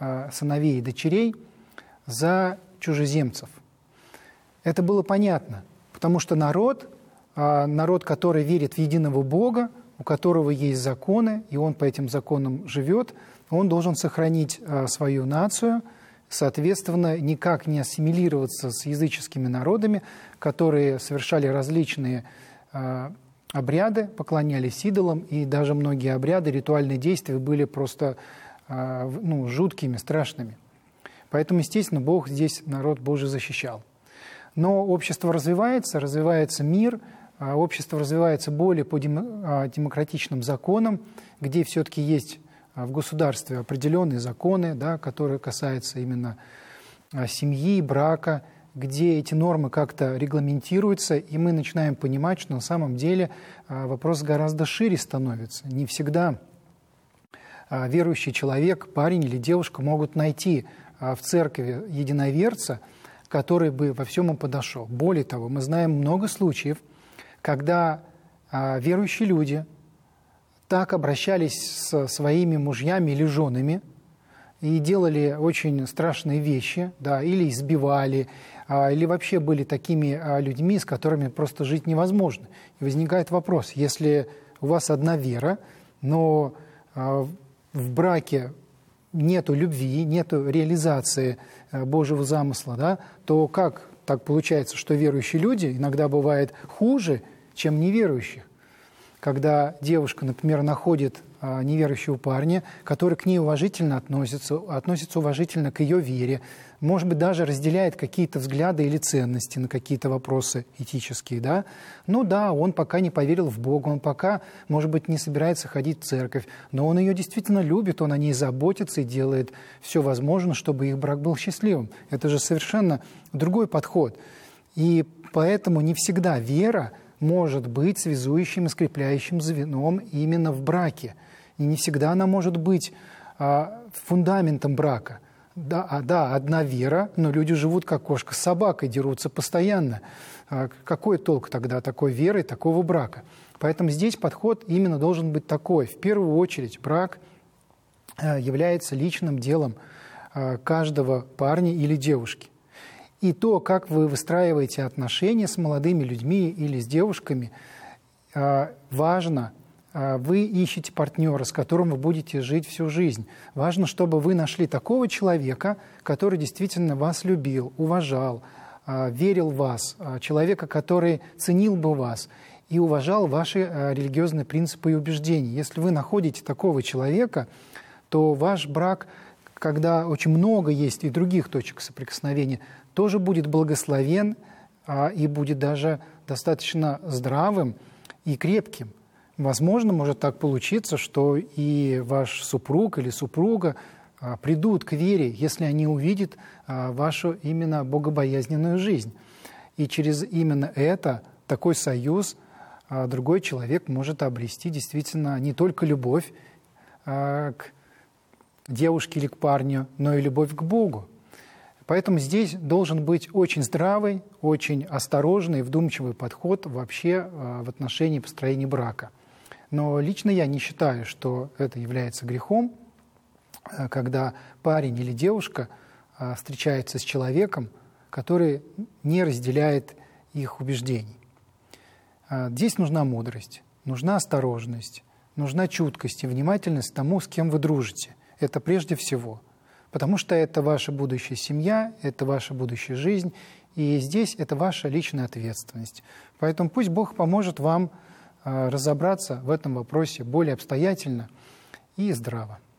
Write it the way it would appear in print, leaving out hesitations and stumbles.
сыновей и дочерей за чужеземцев. Это было понятно, потому что народ, который верит в единого Бога, у которого есть законы, и он по этим законам живет, он должен сохранить свою нацию, соответственно, никак не ассимилироваться с языческими народами, которые совершали различные обряды, поклонялись идолам, и даже многие обряды, ритуальные действия были просто жуткими, страшными. Поэтому, естественно, Бог здесь народ Божий защищал. Но общество развивается мир, общество развивается более по демократичным законам, где все-таки есть в государстве определенные законы, да, которые касаются именно семьи, брака, где эти нормы как-то регламентируются, и мы начинаем понимать, что на самом деле вопрос гораздо шире становится. Не всегда верующий человек, парень или девушка могут найти в церкви единоверца, который бы во всем им подошел. Более того, мы знаем много случаев, когда верующие люди так обращались со своими мужьями или женами и делали очень страшные вещи, да, или избивали, или вообще были такими людьми, с которыми просто жить невозможно. И возникает вопрос, если у вас одна вера, но в браке нету любви, нету реализации Божьего замысла, да, то как так получается, что верующие люди иногда бывает хуже, чем неверующих? Когда девушка, например, находит неверующего парня, который к ней уважительно относится уважительно к ее вере, может быть, даже разделяет какие-то взгляды или ценности на какие-то вопросы этические, да? Ну да, он пока не поверил в Бога, он пока, может быть, не собирается ходить в церковь, но он ее действительно любит, он о ней заботится и делает все возможное, чтобы их брак был счастливым. Это же совершенно другой подход. И поэтому не всегда вера может быть связующим и скрепляющим звеном именно в браке. И не всегда она может быть фундаментом брака. Да, одна вера, но люди живут как кошка с собакой, дерутся постоянно. Какой толк тогда такой веры и такого брака? Поэтому здесь подход именно должен быть такой. В первую очередь брак является личным делом каждого парня или девушки. И то, как вы выстраиваете отношения с молодыми людьми или с девушками, важно. Вы ищете партнера, с которым вы будете жить всю жизнь. Важно, чтобы вы нашли такого человека, который действительно вас любил, уважал, верил в вас, человека, который ценил бы вас и уважал ваши религиозные принципы и убеждения. Если вы находите такого человека, то ваш брак, когда очень много есть и других точек соприкосновения, тоже будет благословен и будет даже достаточно здравым и крепким. Возможно, может так получиться, что и ваш супруг или супруга придут к вере, если они увидят вашу именно богобоязненную жизнь. И через именно это, такой союз, другой человек может обрести действительно не только любовь к девушке или к парню, но и любовь к Богу. Поэтому здесь должен быть очень здравый, очень осторожный и вдумчивый подход вообще в отношении построения брака. Но лично я не считаю, что это является грехом, когда парень или девушка встречается с человеком, который не разделяет их убеждений. Здесь нужна мудрость, нужна осторожность, нужна чуткость и внимательность к тому, с кем вы дружите. Это прежде всего. Потому что это ваша будущая семья, это ваша будущая жизнь, и здесь это ваша личная ответственность. Поэтому пусть Бог поможет вам разобраться в этом вопросе более обстоятельно и здраво.